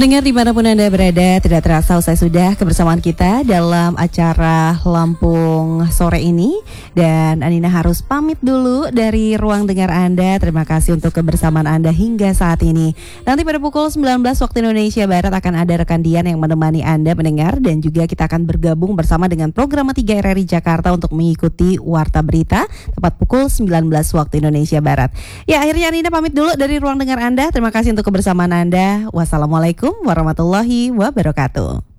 Pendengar dimanapun Anda berada, tidak terasa usai sudah kebersamaan kita dalam acara Lampung sore ini. Dan Anina harus pamit dulu dari ruang dengar Anda. Terima kasih untuk kebersamaan Anda hingga saat ini. Nanti pada pukul 19 waktu Indonesia Barat akan ada rekan Dian yang menemani Anda mendengar. Dan juga kita akan bergabung bersama dengan program 3 RRI Jakarta untuk mengikuti Warta Berita tepat pukul 19 waktu Indonesia Barat. Ya, akhirnya Anina pamit dulu dari ruang dengar Anda. Terima kasih untuk kebersamaan Anda. Wassalamualaikum warahmatullahi wabarakatuh.